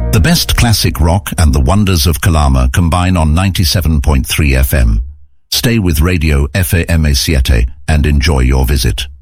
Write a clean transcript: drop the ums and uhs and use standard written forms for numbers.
The best classic rock and the wonders of Calama combine on 97.3 FM. Stay with Radio FM7 and enjoy your visit.